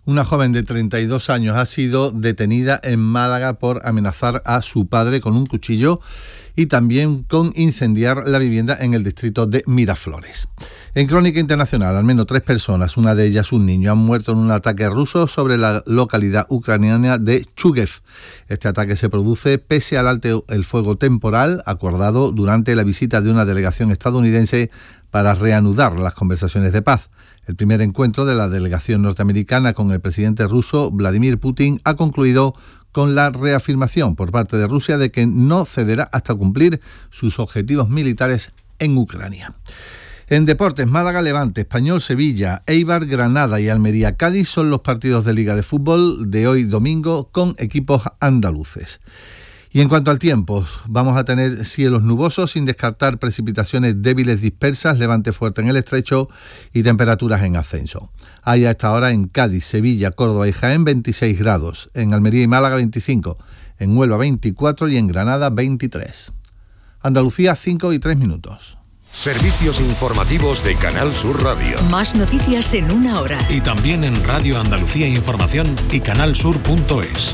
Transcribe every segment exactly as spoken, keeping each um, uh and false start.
Una joven de treinta y dos años ha sido detenida en Málaga por amenazar a su padre con un cuchillo y también con incendiar la vivienda en el distrito de Miraflores. En Crónica Internacional, al menos tres personas, una de ellas un niño, han muerto en un ataque ruso sobre la localidad ucraniana de Chuguev. Este ataque se produce pese al alto el fuego temporal acordado durante la visita de una delegación estadounidense para reanudar las conversaciones de paz. El primer encuentro de la delegación norteamericana con el presidente ruso Vladimir Putin ha concluido con la reafirmación por parte de Rusia de que no cederá hasta cumplir sus objetivos militares en Ucrania. En deportes, Málaga Levante, Español Sevilla, Eibar Granada y Almería Cádiz son los partidos de Liga de Fútbol de hoy domingo con equipos andaluces. Y en cuanto al tiempo, vamos a tener cielos nubosos sin descartar precipitaciones débiles dispersas, levante fuerte en el estrecho y temperaturas en ascenso. Hay a esta hora en Cádiz, Sevilla, Córdoba y Jaén veintiséis grados, en Almería y Málaga veinticinco, en Huelva veinticuatro y en Granada veintitrés. Andalucía cinco y tres minutos. Servicios informativos de Canal Sur Radio. Más noticias en una hora. Y también en Radio Andalucía Información y canalsur punto es.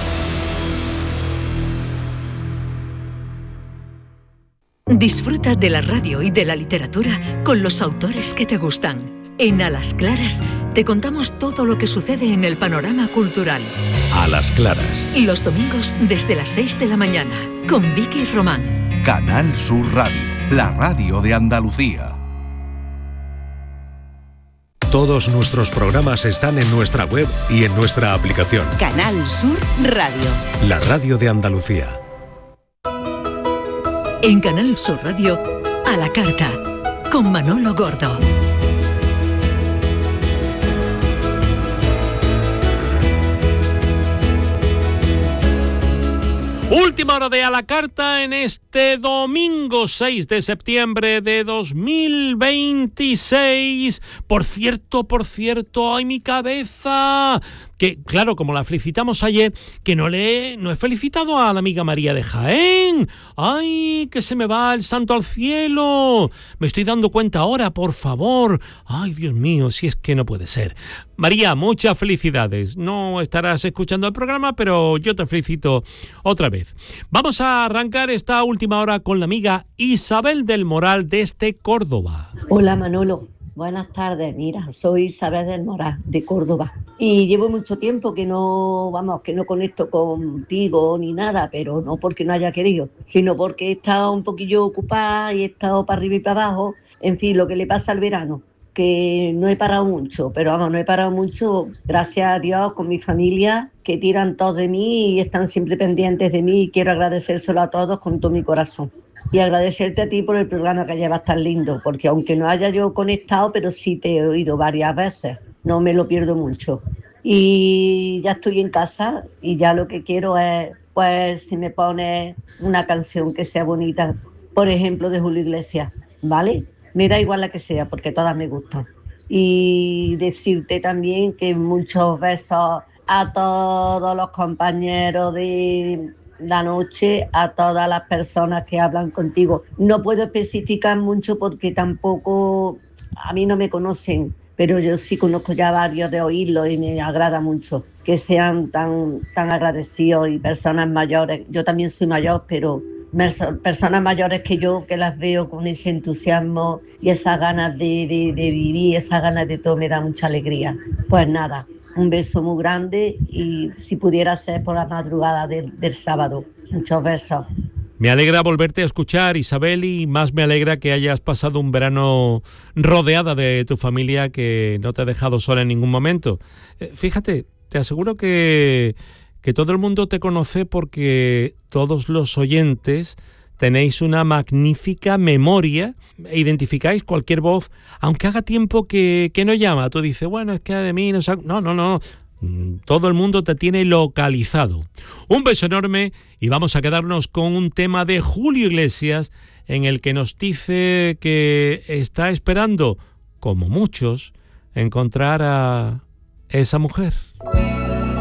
Disfruta de la radio y de la literatura con los autores que te gustan. En A las Claras te contamos todo lo que sucede en el panorama cultural. A las Claras. Los domingos desde las seis de la mañana con Vicky Román. Canal Sur Radio, la radio de Andalucía. Todos nuestros programas están en nuestra web y en nuestra aplicación. Canal Sur Radio. La radio de Andalucía. En Canal Sur Radio, A la Carta, con Manolo Gordo. Última hora de A la Carta en este domingo seis de septiembre de dos mil veintiséis. Por cierto, por cierto, ¡ay, mi cabeza! Que, claro, como la felicitamos ayer, que no le no he felicitado a la amiga María de Jaén. ¡Ay, que se me va el santo al cielo! Me estoy dando cuenta ahora, por favor. ¡Ay, Dios mío, si es que no puede ser! María, muchas felicidades. No estarás escuchando el programa, pero yo te felicito otra vez. Vamos a arrancar esta última hora con la amiga Isabel del Moral desde Córdoba. Hola, Manolo. Buenas tardes, mira, soy Isabel del Moral, de Córdoba. Y llevo mucho tiempo que no, vamos, que no conecto contigo ni nada, pero no porque no haya querido, sino porque he estado un poquillo ocupada y he estado para arriba y para abajo. En fin, lo que le pasa al verano, que no he parado mucho, pero vamos, no he parado mucho, gracias a Dios, con mi familia, que tiran todos de mí y están siempre pendientes de mí, y quiero agradecérselo a todos con todo mi corazón. Y agradecerte a ti por el programa que llevas tan lindo, porque aunque no haya yo conectado, pero sí te he oído varias veces, no me lo pierdo mucho. Y ya estoy en casa y ya lo que quiero es, pues, si me pones una canción que sea bonita, por ejemplo, de Julio Iglesias, ¿vale? Me da igual la que sea, porque todas me gustan. Y decirte también que muchos besos a todos los compañeros de la noche, a todas las personas que hablan contigo. No puedo especificar mucho porque tampoco, a mí no me conocen, pero yo sí conozco ya varios de oírlo y me agrada mucho que sean tan, tan agradecidos y personas mayores. Yo también soy mayor, pero personas mayores que yo, que las veo con ese entusiasmo y esas ganas de, de, de vivir, esas ganas de todo, me da mucha alegría. Pues nada, un beso muy grande y si pudiera ser por la madrugada del, del sábado. Muchos besos. Me alegra volverte a escuchar, Isabel, y más me alegra que hayas pasado un verano rodeada de tu familia, que no te ha dejado sola en ningún momento. Eh, fíjate, te aseguro que... que todo el mundo te conoce porque todos los oyentes tenéis una magnífica memoria e identificáis cualquier voz, aunque haga tiempo que, que no llama. Tú dices, bueno, es que de mí no sé... No, no, no. Todo el mundo te tiene localizado. Un beso enorme y vamos a quedarnos con un tema de Julio Iglesias en el que nos dice que está esperando, como muchos, encontrar a esa mujer.